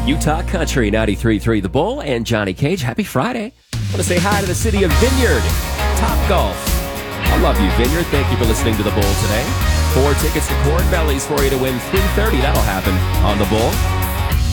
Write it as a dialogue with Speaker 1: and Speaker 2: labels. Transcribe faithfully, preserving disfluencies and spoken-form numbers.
Speaker 1: Utah Country ninety-three point three The Bull and Johnny Cage. Happy Friday. I want to say hi to the city of Vineyard, Top Golf. I love you, Vineyard. Thank you for listening to The Bull today. Four tickets to Corn Bellies for you to win three thirty. That'll happen on The Bull.